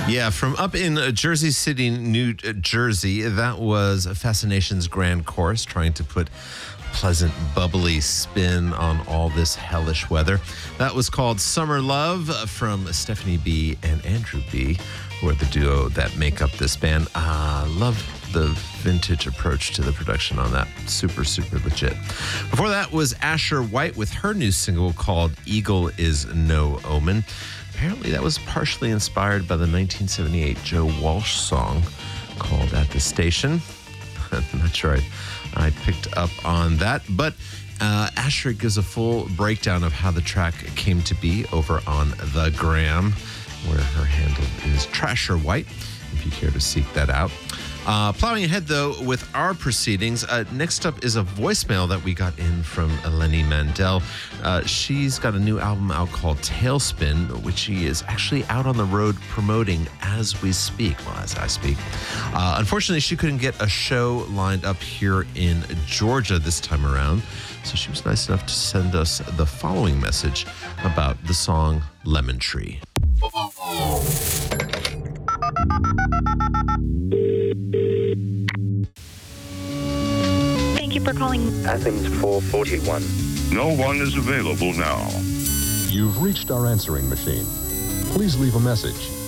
Yeah, from up in Jersey City, New Jersey, that was Fascination's Grand Chorus trying to put pleasant, bubbly spin on all this hellish weather. That was called Summer Love from Stephanie B. and Andrew B., who are the duo that make up this band. Love the vintage approach to the production on that. Super, super legit. Before that was Asher White with her new single called Eagle Is No Omen. Apparently that was partially inspired by the 1978 Joe Walsh song called At the Station. I'm not sure I picked up on that, but Asher gives a full breakdown of how the track came to be over on The Gram, where her handle is Trasher White, if you care to seek that out. Plowing ahead, though, with our proceedings, next up is a voicemail that we got in from Eleni Mandel. She's got a new album out called Tailspin, which she is actually out on the road promoting as we speak. Well, as I speak. Unfortunately, she couldn't get a show lined up here in Georgia this time around, so she was nice enough to send us the following message about the song Lemon Tree. Thank you for calling Athens 441. No one is available now. You've reached our answering machine. Please leave a message